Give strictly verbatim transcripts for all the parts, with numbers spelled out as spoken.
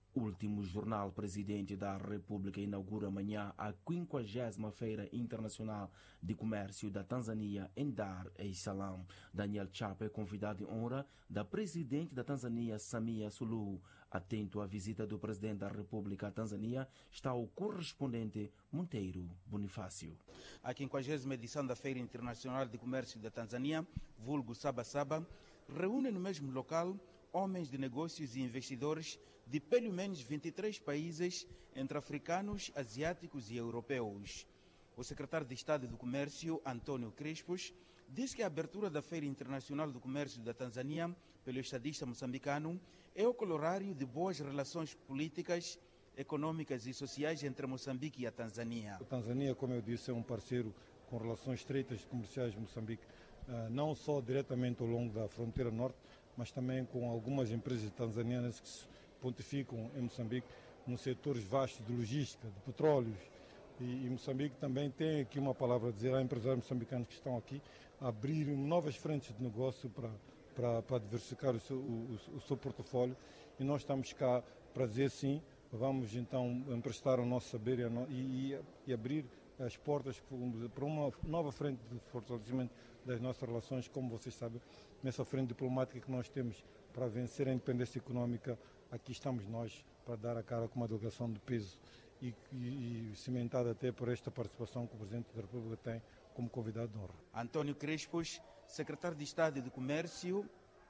Último jornal, presidente da República inaugura amanhã a quinquagésima Feira Internacional de Comércio da Tanzânia em Dar es Salaam. Daniel Chapo é convidado em honra da presidente da Tanzânia, Samia Suluhu. Atento à visita do presidente da República à Tanzânia está o correspondente Monteiro Bonifácio. A quinquagésima edição da Feira Internacional de Comércio da Tanzânia, vulgo Saba Saba, reúne no mesmo local homens de negócios e investidores de pelo menos vinte e três países, entre africanos, asiáticos e europeus. O secretário de Estado do Comércio, Antônio Crespos, disse que a abertura da Feira Internacional do Comércio da Tanzânia pelo estadista moçambicano é o corolário de boas relações políticas, econômicas e sociais entre Moçambique e a Tanzânia. A Tanzânia, como eu disse, é um parceiro com relações estreitas comerciais de Moçambique, não só diretamente ao longo da fronteira norte, mas também com algumas empresas tanzanianas que se pontificam em Moçambique nos setores vastos de logística, de petróleos. E, e Moçambique também tem aqui uma palavra a dizer a empresários moçambicanos que estão aqui a abrir novas frentes de negócio para, para, para diversificar o seu, o, o seu portfólio. E nós estamos cá para dizer sim, vamos então emprestar o nosso saber e, e, e abrir as portas para uma nova frente de fortalecimento das nossas relações, como vocês sabem, nessa frente diplomática que nós temos para vencer a independência econômica. Aqui estamos nós para dar a cara com uma delegação de peso e, e, e cimentada até por esta participação que o Presidente da República tem como convidado de honra. António Crespos, secretário de Estado de Comércio,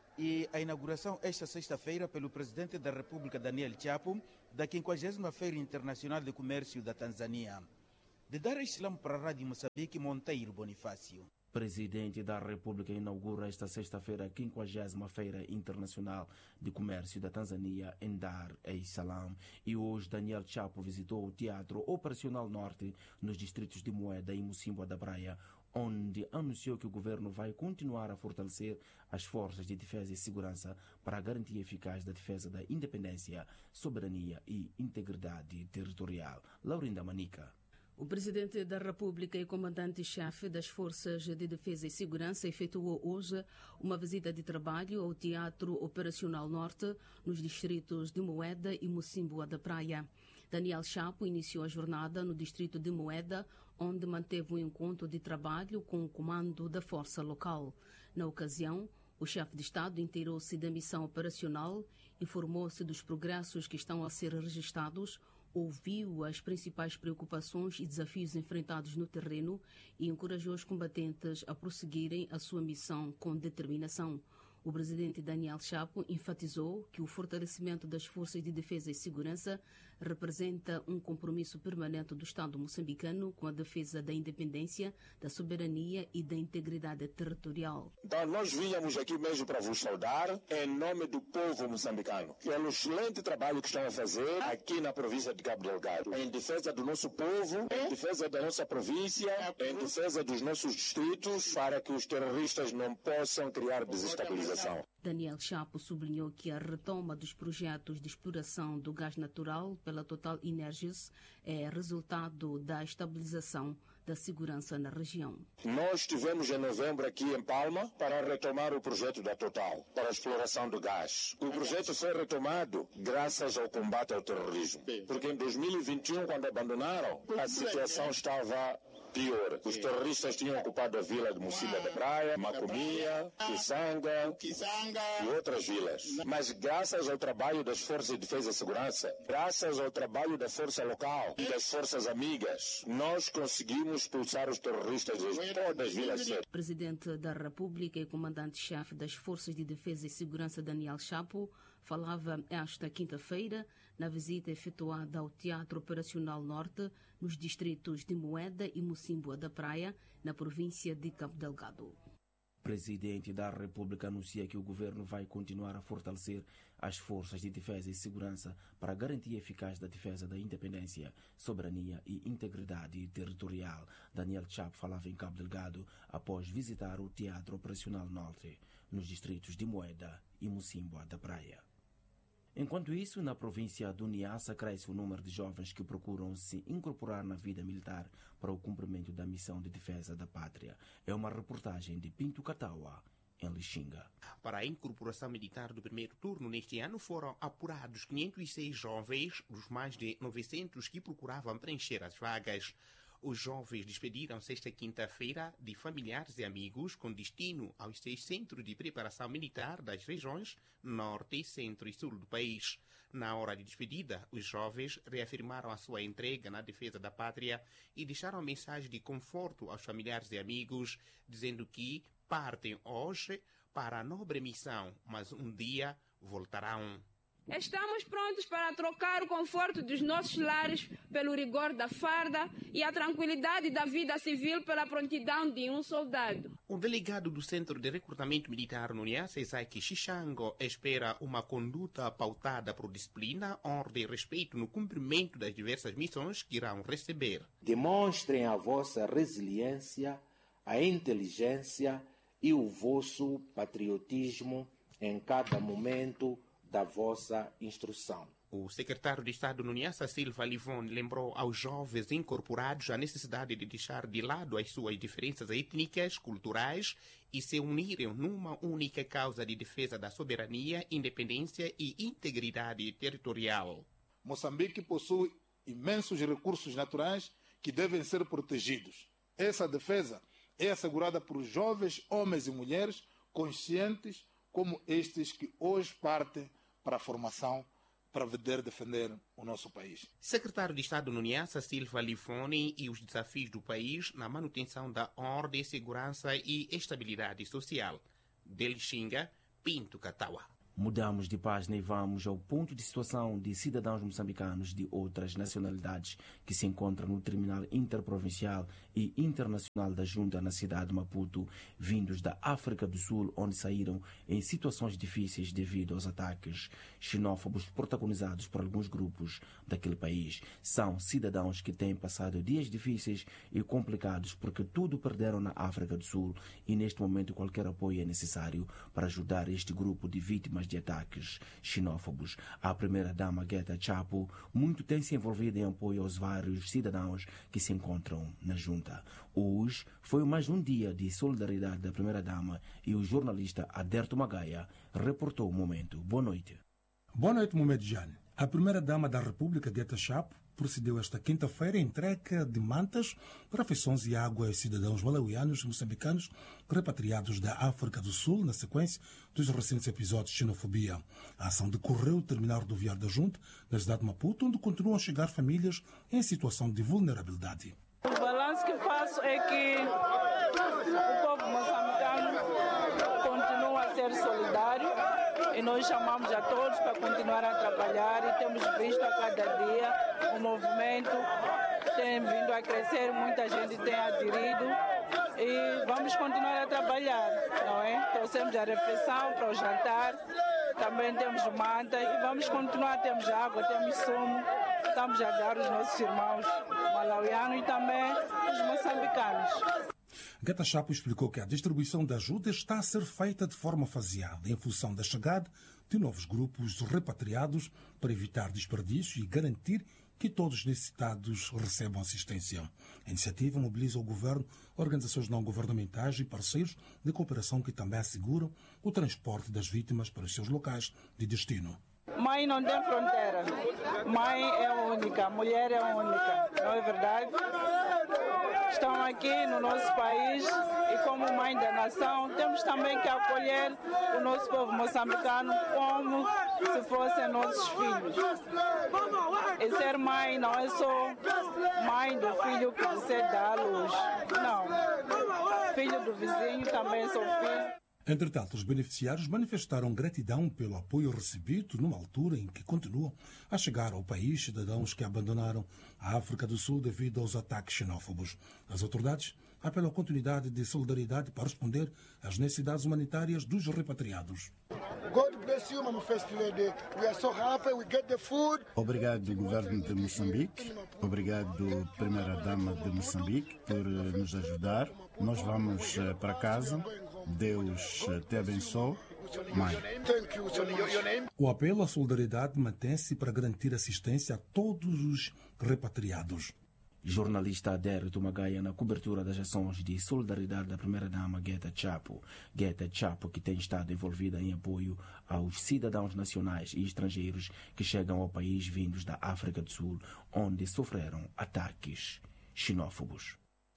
e a inauguração esta sexta-feira pelo Presidente da República, Daniel Chapo, da quinquagésima Feira Internacional de Comércio da Tanzânia. De Dar es Salaam para a Rádio Moçambique, Monteiro Bonifácio. Presidente da República inaugura esta sexta-feira a quinquagésima Feira Internacional de Comércio da Tanzânia em Dar es Salaam. E hoje Daniel Chapo visitou o Teatro Operacional Norte nos distritos de Moeda e Mocimboa da Praia, onde anunciou que o governo vai continuar a fortalecer as forças de defesa e segurança para a garantia eficaz da defesa da independência, soberania e integridade territorial. Laurinda Manica. O Presidente da República e comandante-chefe das Forças de Defesa e Segurança efetuou hoje uma visita de trabalho ao Teatro Operacional Norte, nos distritos de Moeda e Mocimboa da Praia. Daniel Chapo iniciou a jornada no distrito de Moeda, onde manteve um encontro de trabalho com o comando da força local. Na ocasião, o chefe de Estado inteirou-se da missão operacional, informou-se dos progressos que estão a ser registados, ouviu as principais preocupações e desafios enfrentados no terreno e encorajou os combatentes a prosseguirem a sua missão com determinação. O presidente Daniel Chapo enfatizou que o fortalecimento das forças de defesa e segurança representa um compromisso permanente do Estado moçambicano com a defesa da independência, da soberania e da integridade territorial. Então nós vínhamos aqui mesmo para vos saudar em nome do povo moçambicano pelo excelente trabalho que estão a fazer aqui na província de Cabo Delgado, em defesa do nosso povo, em defesa da nossa província, em defesa dos nossos distritos, para que os terroristas não possam criar desestabilização. Daniel Chapo sublinhou que a retoma dos projetos de exploração do gás natural pela Total Energies é resultado da estabilização da segurança na região. Nós estivemos em novembro aqui em Palma para retomar o projeto da Total para a exploração do gás. O projeto foi retomado graças ao combate ao terrorismo, porque em dois mil e vinte e um, quando abandonaram, a situação estava pior. Os terroristas tinham ocupado a vila de Mocimboa da Praia, Macomia, Kisanga e outras vilas. Mas graças ao trabalho das forças de defesa e segurança, graças ao trabalho da força local e das forças amigas, nós conseguimos expulsar os terroristas de todas as vilas. O Presidente da República e comandante-chefe das Forças de Defesa e Segurança, Daniel Chapo, falava esta quinta-feira na visita efetuada ao Teatro Operacional Norte, nos distritos de Moeda e Mocimboa da Praia, na província de Cabo Delgado. O Presidente da República anuncia que o governo vai continuar a fortalecer as forças de defesa e segurança para a garantia eficaz da defesa da independência, soberania e integridade territorial. Daniel Chapo falava em Cabo Delgado após visitar o Teatro Operacional Norte, nos distritos de Moeda e Mocimboa da Praia. Enquanto isso, na província do Niassa, cresce o número de jovens que procuram se incorporar na vida militar para o cumprimento da missão de defesa da pátria. É uma reportagem de Pinto Cataua em Lixinga. Para a incorporação militar do primeiro turno neste ano foram apurados quinhentos e seis jovens dos mais de novecentos que procuravam preencher as vagas. Os jovens despediram-se esta quinta-feira de familiares e amigos com destino aos seis centros de preparação militar das regiões Norte, Centro e Sul do país. Na hora de despedida, os jovens reafirmaram a sua entrega na defesa da pátria e deixaram mensagem de conforto aos familiares e amigos, dizendo que partem hoje para a nobre missão, mas um dia voltarão. Estamos prontos para trocar o conforto dos nossos lares pelo rigor da farda e a tranquilidade da vida civil pela prontidão de um soldado. O delegado do Centro de Recrutamento Militar no Niassa, Isaac Xixango, espera uma conduta pautada por disciplina, ordem e respeito no cumprimento das diversas missões que irão receber. Demonstrem a vossa resiliência, a inteligência e o vosso patriotismo em cada momento da vossa instrução. O secretário de Estado no Niassa, Silva Livone, lembrou aos jovens incorporados a necessidade de deixar de lado as suas diferenças étnicas, culturais e se unirem numa única causa de defesa da soberania, independência e integridade territorial. Moçambique possui imensos recursos naturais que devem ser protegidos. Essa defesa é assegurada por jovens homens e mulheres conscientes como estes que hoje partem para a formação para poder defender o nosso país. Secretário de Estado no Niassa, Silva Livone, e os desafios do país na manutenção da ordem, segurança e estabilidade social. De Lixinga, Pinto Catawa. Mudamos de página e vamos ao ponto de situação de cidadãos moçambicanos de outras nacionalidades que se encontram no Terminal Interprovincial e Internacional da Junta na cidade de Maputo, vindos da África do Sul, onde saíram em situações difíceis devido aos ataques xenófobos protagonizados por alguns grupos daquele país. São cidadãos que têm passado dias difíceis e complicados porque tudo perderam na África do Sul e neste momento qualquer apoio é necessário para ajudar este grupo de vítimas de ataques xenófobos. A primeira-dama Guetta Chapo muito tem se envolvido em apoio aos vários cidadãos que se encontram na junta. Hoje foi mais um dia de solidariedade da primeira-dama e o jornalista Aderto Magaia reportou o momento. Boa noite. Boa noite, Mohamed Jane. A primeira-dama da República, Guetta Chapo, procedeu esta quinta-feira a entrega de mantas, refeições e água aos cidadãos malauianos e moçambicanos repatriados da África do Sul na sequência dos recentes episódios de xenofobia. A ação decorreu no terminal rodoviário da Junta, na cidade de Maputo, onde continuam a chegar famílias em situação de vulnerabilidade. O balanço que faço é que o povo moçambicano continua a ser solidário e nós chamamos a todos para continuar a trabalhar e temos visto a cada dia o movimento tem vindo a crescer, muita gente tem aderido e vamos continuar a trabalhar, não é? Trouxemos a refeição para o jantar, também temos manta e vamos continuar, temos água, temos sumo, estamos a dar aos nossos irmãos malauianos e também os moçambicanos. Guetta Chapo explicou que a distribuição da ajuda está a ser feita de forma faseada, em função da chegada de novos grupos repatriados para evitar desperdício e garantir que todos os necessitados recebam assistência. A iniciativa mobiliza o governo, organizações não governamentais e parceiros de cooperação que também asseguram o transporte das vítimas para os seus locais de destino. Mãe não tem fronteira. Mãe é única, mulher é única, não é verdade? Estão aqui no nosso país e como mãe da nação temos também que acolher o nosso povo moçambicano como se fossem nossos filhos. E ser mãe não é só mãe do filho que você dá à luz. Não. Filho do vizinho também sou filho. Entretanto, os beneficiários manifestaram gratidão pelo apoio recebido numa altura em que continuam a chegar ao país cidadãos que abandonaram a África do Sul devido aos ataques xenófobos. As autoridades apelam à continuidade de solidariedade para responder às necessidades humanitárias dos repatriados. Obrigado, Governo de Moçambique. Obrigado, Primeira-Dama de Moçambique, por nos ajudar. Nós vamos para casa. Deus te abençoe. Mãe. O apelo à solidariedade mantém-se para garantir assistência a todos os repatriados. Jornalista Adérito Magaia na cobertura das ações de solidariedade da primeira-dama Guetta Chapo. Guetta Chapo, que tem estado envolvida em apoio aos cidadãos nacionais e estrangeiros que chegam ao país vindos da África do Sul, onde sofreram ataques xenófobos.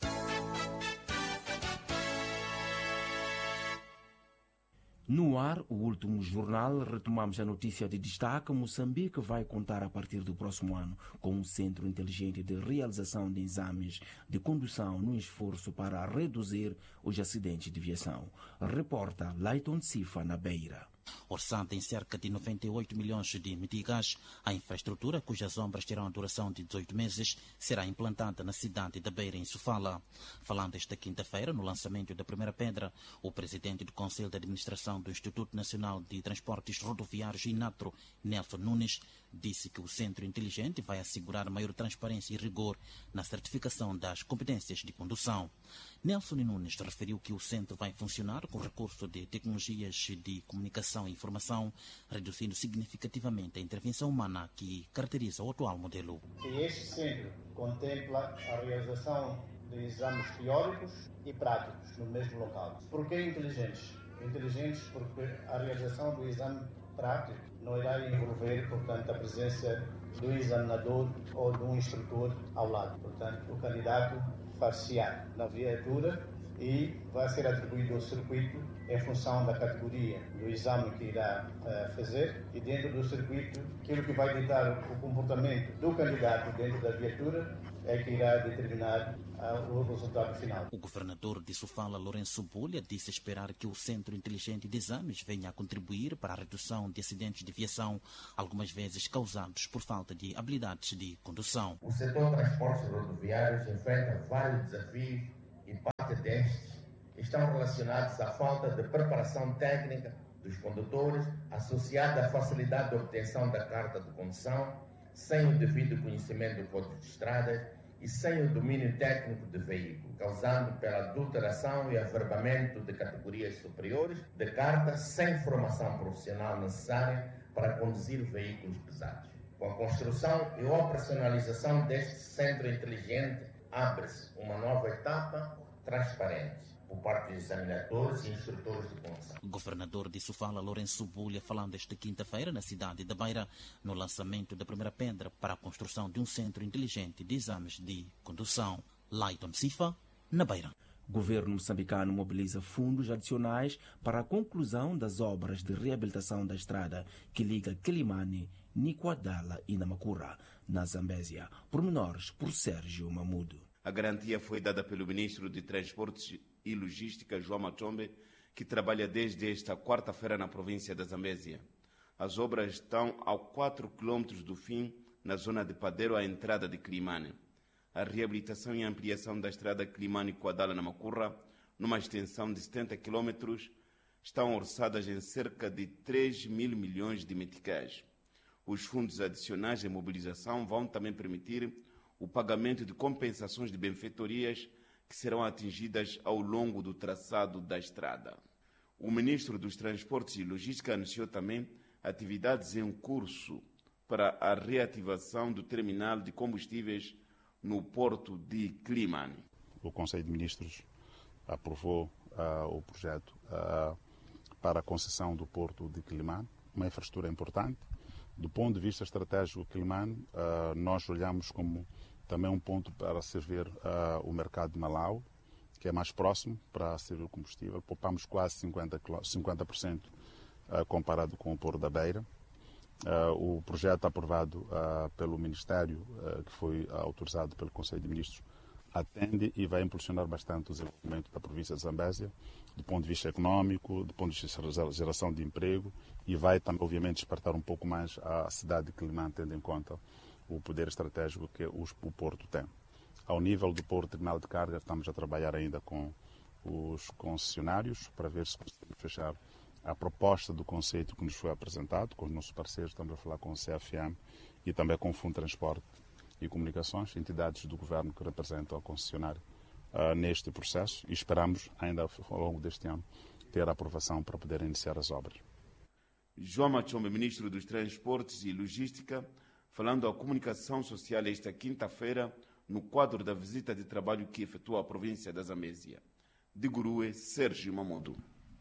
No ar, o último jornal, retomamos a notícia de destaque. Moçambique vai contar a partir do próximo ano com um centro inteligente de realização de exames de condução no esforço para reduzir os acidentes de viação. Reporta Leighton Sifa na Beira. Orçada em cerca de noventa e oito milhões de meticais, a infraestrutura, cujas obras terão a duração de dezoito meses, será implantada na cidade da Beira, em Sofala. Falando esta quinta-feira, no lançamento da primeira pedra, o presidente do Conselho de Administração do Instituto Nacional de Transportes Rodoviários, INATRO, Nelson Nunes, disse que o Centro Inteligente vai assegurar maior transparência e rigor na certificação das competências de condução. Nelson Nunes referiu que o centro vai funcionar com recurso de tecnologias de comunicação e informação, reduzindo significativamente a intervenção humana que caracteriza o atual modelo. E este centro contempla a realização de exames teóricos e práticos no mesmo local. Por que inteligentes? Inteligentes porque a realização do exame prático não irá envolver, portanto, a presença do examinador ou de um instrutor ao lado. Portanto, o candidato far-se-á na viatura e vai ser atribuído ao circuito em função da categoria do exame que irá uh, fazer, e dentro do circuito, aquilo que vai ditar o comportamento do candidato dentro da viatura é que irá determinar uh, o resultado final. O governador de Sofala, Lourenço Bulha, disse esperar que o Centro Inteligente de Exames venha a contribuir para a redução de acidentes de viação, algumas vezes causados por falta de habilidades de condução. O setor de transportes rodoviários enfrenta vários desafios e parte destes estão relacionados à falta de preparação técnica dos condutores, associada à facilidade de obtenção da carta de condução, sem o devido conhecimento do código de estradas e sem o domínio técnico do veículo, causando pela adulteração e averbamento de categorias superiores de carta sem formação profissional necessária para conduzir veículos pesados. Com a construção e operacionalização deste centro inteligente, abre-se uma nova etapa transparente por parte dos examinadores e instrutores de condução. O governador de Sofala, Lourenço Bulha, falando esta quinta-feira na cidade da Beira, no lançamento da primeira pedra para a construção de um centro inteligente de exames de condução. Leighton Sifa, na Beira. O governo moçambicano mobiliza fundos adicionais para a conclusão das obras de reabilitação da estrada que liga Quilimane, Niquadala e Namacura, na Zambésia. Pormenores por Sérgio Mamudo. A garantia foi dada pelo ministro de Transportes e Logística, João Machombe, que trabalha desde esta quarta-feira na província da Zambésia. As obras estão a quatro quilômetros do fim, na zona de Padeiro, à entrada de Quilimane. A reabilitação e ampliação da estrada Quilimane-Kuadala-Namacurra, numa extensão de setenta quilômetros, estão orçadas em cerca de três mil milhões de meticais. Os fundos adicionais de mobilização vão também permitir o pagamento de compensações de benfeitorias que serão atingidas ao longo do traçado da estrada. O ministro dos Transportes e Logística anunciou também atividades em curso para a reativação do terminal de combustíveis no porto de Quilimane. O Conselho de Ministros aprovou uh, o projeto uh, para a concessão do porto de Quilimane, uma infraestrutura importante. Do ponto de vista estratégico, Quilimane, uh, nós olhamos como também um ponto para servir uh, o mercado de Malau, que é mais próximo para servir o combustível. Poupamos quase cinquenta por cento uh, comparado com o Porto da Beira. Uh, o projeto aprovado uh, pelo Ministério, uh, que foi uh, autorizado pelo Conselho de Ministros, atende e vai impulsionar bastante o desenvolvimento da província de Zambésia, do ponto de vista econômico, do ponto de vista de geração de emprego, e vai também, obviamente, despertar um pouco mais a cidade de Quilimane, tendo em conta o poder estratégico que o Porto tem. Ao nível do Porto Terminal de Carga, estamos a trabalhar ainda com os concessionários para ver se conseguimos fechar a proposta do conceito que nos foi apresentado, com os nossos parceiros. Estamos a falar com o C F M e também com o Fundo de Transporte e Comunicações, entidades do governo que representam a concessionária uh, neste processo, e esperamos ainda ao longo deste ano ter a aprovação para poder iniciar as obras. João Machombe, ministro dos Transportes e Logística, falando à comunicação social esta quinta-feira no quadro da visita de trabalho que efetua a província da Zambésia. De Gurue, Sérgio Mamodo.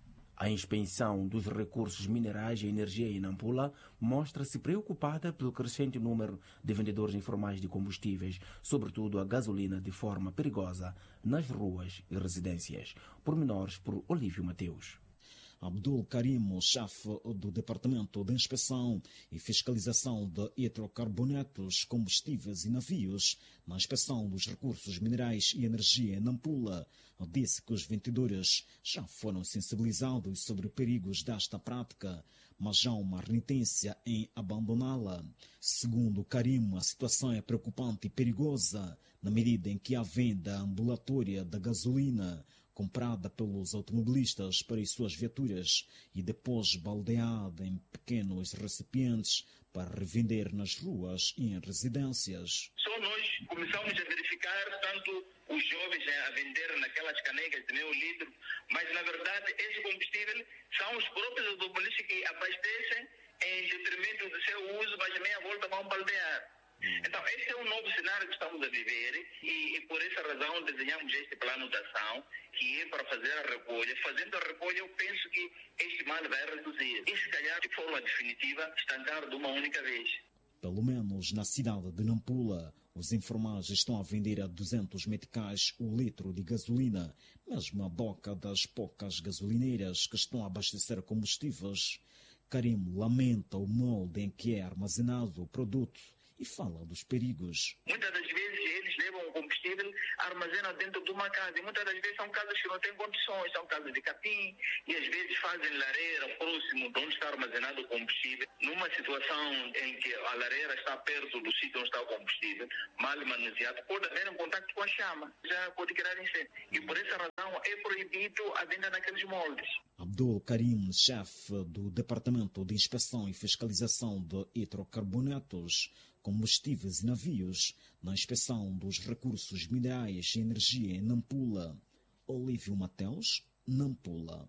A inspeção dos recursos minerais e energia em Nampula mostra-se preocupada pelo crescente número de vendedores informais de combustíveis, sobretudo a gasolina, de forma perigosa nas ruas e residências. Pormenores por Olívio Mateus. Abdul Karim, chefe do Departamento de Inspeção e Fiscalização de Hidrocarbonetos, Combustíveis e Navios, na inspeção dos recursos minerais e energia em Nampula, disse que os vendedores já foram sensibilizados sobre perigos desta prática, mas há uma renitência em abandoná-la. Segundo Karim, a situação é preocupante e perigosa na medida em que a venda ambulatória da gasolina comprada pelos automobilistas para as suas viaturas e depois baldeada em pequenos recipientes para revender nas ruas e em residências. Só nós começamos a verificar tanto os jovens a vender naquelas canecas de meio litro, mas na verdade esse combustível são os próprios automobilistas que abastecem em detrimento do seu uso, mas meia volta vão baldear. Então, esse é um novo cenário que estamos a viver e, e por essa razão desenhamos este plano de ação que é para fazer a recolha. Fazendo a recolha, eu penso que este mal vai reduzir e, se calhar, de forma definitiva, estancar de uma única vez. Pelo menos na cidade de Nampula, os informais estão a vender a duzentos meticais o litro de gasolina, mesmo a boca das poucas gasolineiras que estão a abastecer combustíveis. Karim lamenta o molde em que é armazenado o produto e fala dos perigos. Muitas das vezes eles levam o combustível, armazenam dentro de uma casa, e muitas das vezes são casas que não têm condições, são casas de capim, e às vezes fazem lareira próximo de onde está armazenado o combustível. Numa situação em que a lareira está perto do sítio onde está o combustível, mal manuseado, pode haver um contato com a chama, já pode criar incêndio. E por essa razão é proibido a venda naqueles moldes. Abdul Karim, chefe do Departamento de Inspeção e Fiscalização de Hidrocarbonetos, Combustíveis e Navios, na inspeção dos recursos minerais e energia em Nampula. Olívio Mateus, Nampula.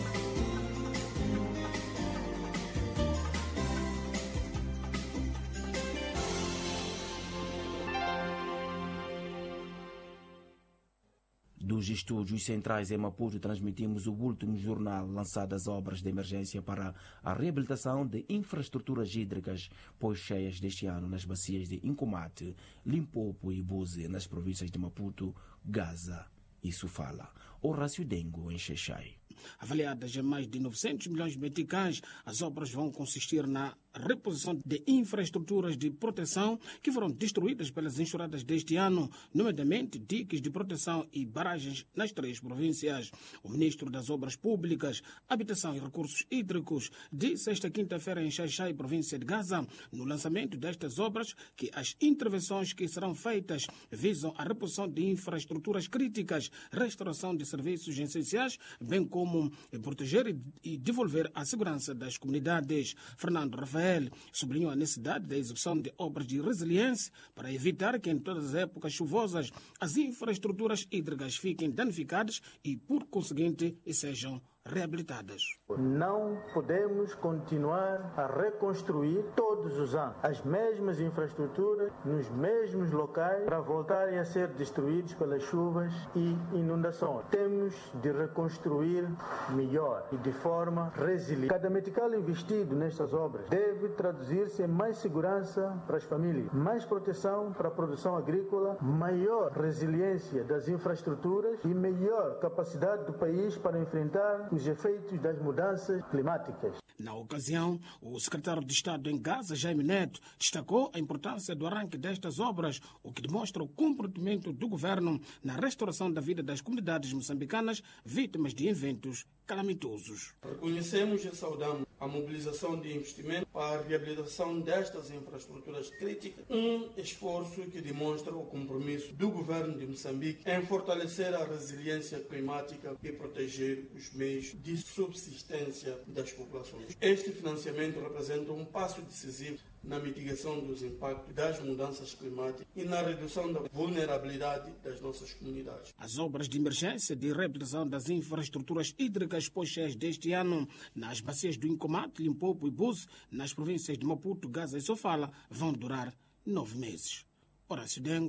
Dos estúdios centrais em Maputo, transmitimos o último jornal lançado às obras de emergência para a reabilitação de infraestruturas hídricas, pois cheias deste ano nas bacias de Incomate, Limpopo e Buzi, nas províncias de Maputo, Gaza e Sofala. Horácio Dengo, em Xexai. Avaliadas em mais de novecentos milhões de meticais, as obras vão consistir na reposição de infraestruturas de proteção que foram destruídas pelas enxurradas deste ano, nomeadamente diques de proteção e barragens nas três províncias. O ministro das Obras Públicas, Habitação e Recursos Hídricos disse esta quinta-feira em Xaixai, província de Gaza, no lançamento destas obras, que as intervenções que serão feitas visam a reposição de infraestruturas críticas, restauração de serviços essenciais, bem como proteger e devolver a segurança das comunidades. Fernando Rafael sublinhou a necessidade da execução de obras de resiliência para evitar que em todas as épocas chuvosas as infraestruturas hídricas fiquem danificadas e, por conseguinte, sejam reabilitadas. Não podemos continuar a reconstruir todos os anos as mesmas infraestruturas nos mesmos locais para voltarem a ser destruídos pelas chuvas e inundações. Temos de reconstruir melhor e de forma resiliente. Cada metical investido nestas obras deve traduzir-se em mais segurança para as famílias, mais proteção para a produção agrícola, maior resiliência das infraestruturas e melhor capacidade do país para enfrentar os efeitos das mudanças climáticas. Na ocasião, o secretário de Estado em Gaza, Jaime Neto, destacou a importância do arranque destas obras, o que demonstra o comprometimento do governo na restauração da vida das comunidades moçambicanas vítimas de eventos calamitosos. Reconhecemos e saudamos a mobilização de investimento para a reabilitação destas infraestruturas críticas, um esforço que demonstra o compromisso do governo de Moçambique em fortalecer a resiliência climática e proteger os meios de subsistência das populações. Este financiamento representa um passo decisivo na mitigação dos impactos das mudanças climáticas e na redução da vulnerabilidade das nossas comunidades. As obras de emergência de reabilitação das infraestruturas hídricas pós-cheias deste ano nas bacias do Incomate, Limpopo e Buzi, nas províncias de Maputo, Gaza e Sofala, vão durar nove meses. Horácio Dengo,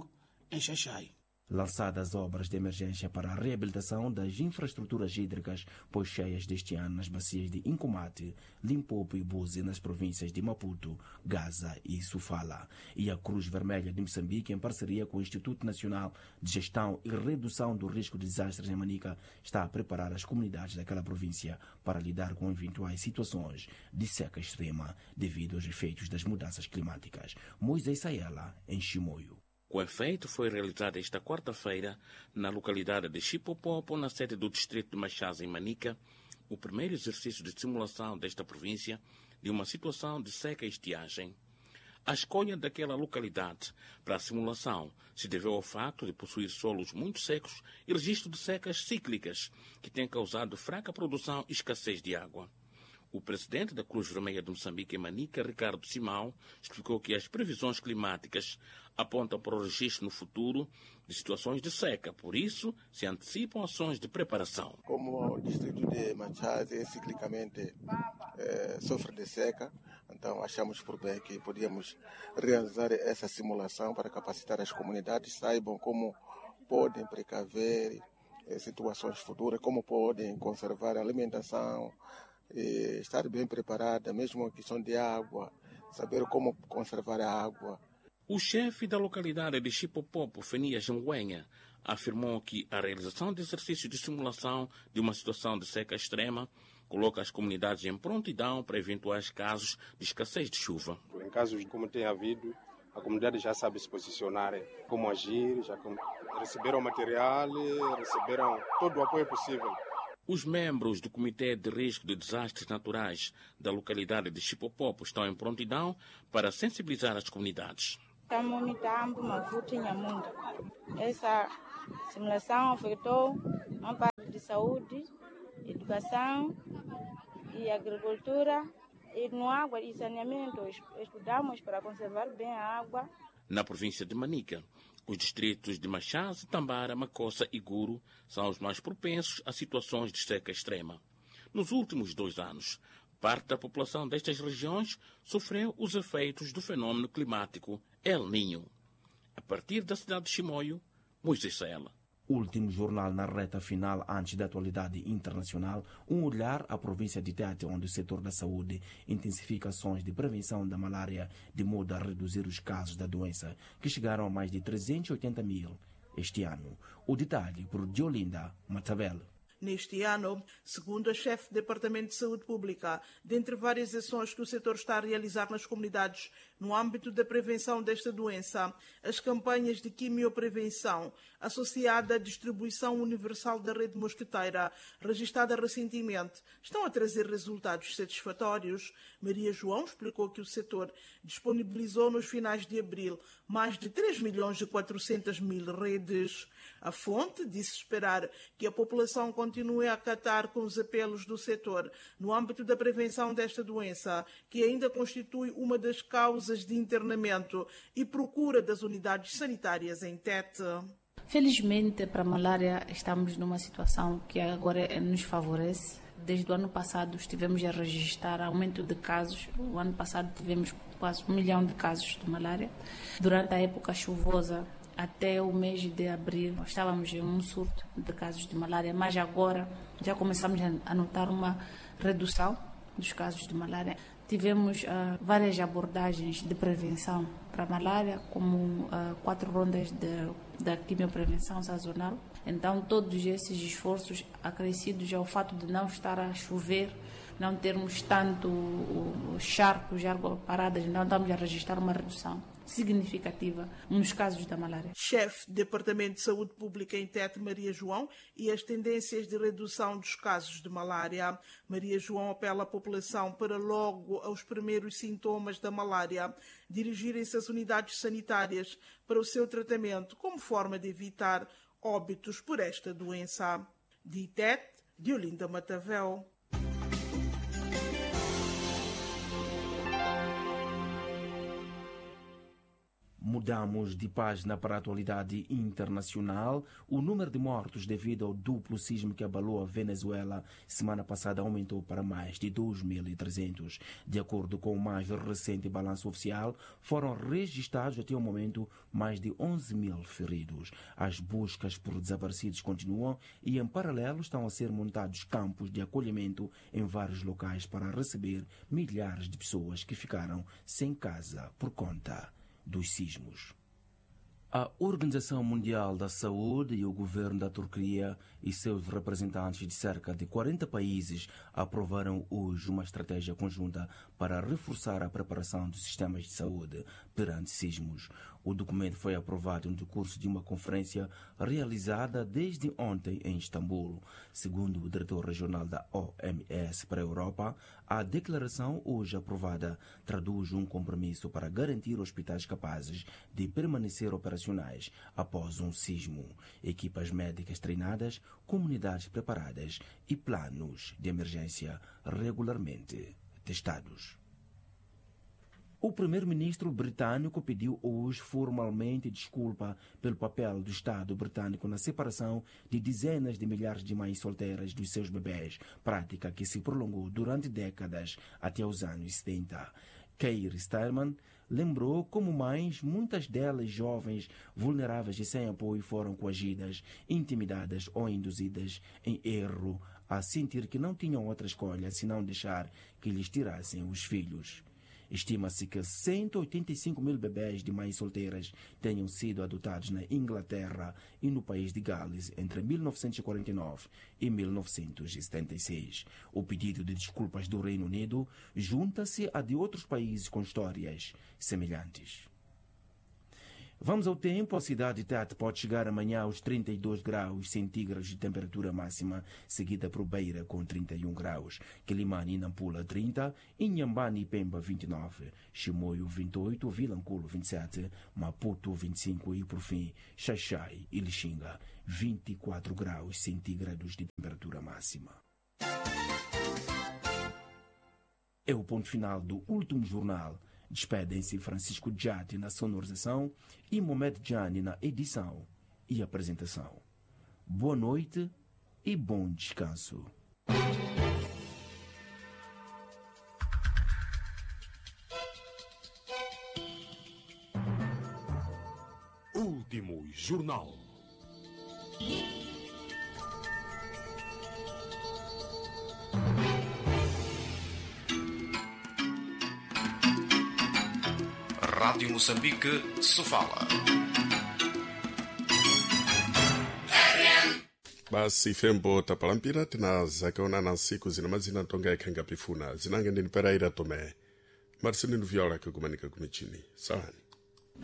em Xaxai. Lançadas obras de emergência para a reabilitação das infraestruturas hídricas, pois cheias deste ano nas bacias de Incomate, Limpopo e Buzi, nas províncias de Maputo, Gaza e Sofala. E a Cruz Vermelha de Moçambique, em parceria com o Instituto Nacional de Gestão e Redução do Risco de Desastres em Manica, está a preparar as comunidades daquela província para lidar com eventuais situações de seca extrema devido aos efeitos das mudanças climáticas. Moisés Sayela, em Chimoio. O efeito foi realizado esta quarta-feira na localidade de Chipopopo, na sede do distrito de Machás, em Manica, o primeiro exercício de simulação desta província de uma situação de seca e estiagem. A escolha daquela localidade para a simulação se deveu ao fato de possuir solos muito secos e registro de secas cíclicas, que têm causado fraca produção e escassez de água. O presidente da Cruz Vermelha de Moçambique, em Manica, Ricardo Simão, explicou que as previsões climáticas apontam para o registro no futuro de situações de seca. Por isso, se antecipam ações de preparação. Como o distrito de Machás é ciclicamente é, sofre de seca, então achamos por bem que podíamos realizar essa simulação para capacitar as comunidades, saibam como podem precaver é, situações futuras, como podem conservar a alimentação, e estar bem preparada, mesmo a questão de água, saber como conservar a água. O chefe da localidade de Chipopopo, Fenias Ngüenha, afirmou que a realização de exercícios de simulação de uma situação de seca extrema coloca as comunidades em prontidão para eventuais casos de escassez de chuva. Em casos como tem havido, a comunidade já sabe se posicionar, como agir, já receberam material, receberam todo o apoio possível. Os membros do Comitê de Risco de Desastres Naturais da localidade de Chipopopo estão em prontidão para sensibilizar as comunidades. Estamos monitando uma vutinha muito. Essa simulação afetou uma parte de saúde, educação e agricultura e no água e saneamento. Estudamos para conservar bem a água. Na província de Manica, os distritos de Machás, Tambara, Macossa e Guru são os mais propensos a situações de seca extrema. Nos últimos dois anos, parte da população destas regiões sofreu os efeitos do fenômeno climático El Niño. A partir da cidade de Chimoio, Moisés Sayela. Último jornal na reta final antes da atualidade internacional, um olhar à província de Tete, onde o setor da saúde intensifica ações de prevenção da malária de modo a reduzir os casos da doença, que chegaram a mais de trezentos e oitenta mil este ano. O detalhe por Diolinda Matavel. Neste ano, segundo a chefe do Departamento de Saúde Pública, dentre várias ações que o setor está a realizar nas comunidades no âmbito da prevenção desta doença, as campanhas de quimioprevenção associada à distribuição universal da rede mosquiteira, registada recentemente, estão a trazer resultados satisfatórios. Maria João explicou que o setor disponibilizou nos finais de abril mais de três milhões e quatrocentas mil redes. A fonte disse esperar que a população continue a acatar com os apelos do setor no âmbito da prevenção desta doença, que ainda constitui uma das causas de internamento e procura das unidades sanitárias em Tete. Felizmente, para a malária, estamos numa situação que agora nos favorece. Desde o ano passado estivemos a registrar aumento de casos. O ano passado tivemos quase um milhão de casos de malária. Durante a época chuvosa, até o mês de abril, nós estávamos em um surto de casos de malária, mas agora já começamos a notar uma redução dos casos de malária. Tivemos uh, várias abordagens de prevenção para a malária, como uh, quatro rondas de, da quimioprevenção sazonal. Então, todos esses esforços acrescidos ao fato de não estar a chover, não termos tanto uh, charcos, águas paradas, não estamos a registrar uma redução significativa nos casos da malária. Chefe do Departamento de Saúde Pública em Tete, Maria João, e as tendências de redução dos casos de malária. Maria João apela à população para logo aos primeiros sintomas da malária dirigirem-se às unidades sanitárias para o seu tratamento, como forma de evitar óbitos por esta doença. De Tete, Diolinda Matavel. Mudamos de página para a atualidade internacional. O número de mortos devido ao duplo sismo que abalou a Venezuela semana passada aumentou para mais de dois mil e trezentos. De acordo com o mais recente balanço oficial, foram registrados até o momento mais de onze mil feridos. As buscas por desaparecidos continuam e, em paralelo, estão a ser montados campos de acolhimento em vários locais para receber milhares de pessoas que ficaram sem casa por conta dos sismos. A Organização Mundial da Saúde e o governo da Turquia e seus representantes de cerca de quarenta países aprovaram hoje uma estratégia conjunta para reforçar a preparação dos sistemas de saúde perante sismos. O documento foi aprovado no decurso de uma conferência realizada desde ontem em Istambul. Segundo o diretor regional da O M S para a Europa, a declaração hoje aprovada traduz um compromisso para garantir hospitais capazes de permanecer operacionais após um sismo, equipas médicas treinadas, comunidades preparadas e planos de emergência regularmente testados. O primeiro-ministro britânico pediu hoje formalmente desculpa pelo papel do Estado britânico na separação de dezenas de milhares de mães solteiras dos seus bebês, prática que se prolongou durante décadas até os anos setenta. Keir Starmer lembrou como mães, muitas delas jovens, vulneráveis e sem apoio, foram coagidas, intimidadas ou induzidas em erro a sentir que não tinham outra escolha senão deixar que lhes tirassem os filhos. Estima-se que cento e oitenta e cinco mil bebés de mães solteiras tenham sido adotados na Inglaterra e no país de Gales entre mil novecentos e quarenta e nove e mil novecentos e setenta e seis. O pedido de desculpas do Reino Unido junta-se a de outros países com histórias semelhantes. Vamos ao tempo. A cidade de Tete pode chegar amanhã aos trinta e dois graus centígrados de temperatura máxima, seguida por Beira com trinta e um graus, Quilimane e Nampula trinta, Inhambane e Pemba vinte e nove, Chimoio vinte e oito, Vilanculo vinte e sete, Maputo vinte e cinco e, por fim, Xaixai e Lixinga vinte e quatro graus centígrados de temperatura máxima. É o ponto final do último jornal. Despedem-se Francisco Jati na sonorização e Mohamed Jani na edição e apresentação. Boa noite e bom descanso. Último jornal. Rádio Moçambique, Sofala. Basi fembo tapalampira tina zakaona na siku zina mazina tonga ikanga pifuna zinange ndini peraira tome Marcelino Viola kukumanika kumichini sawani.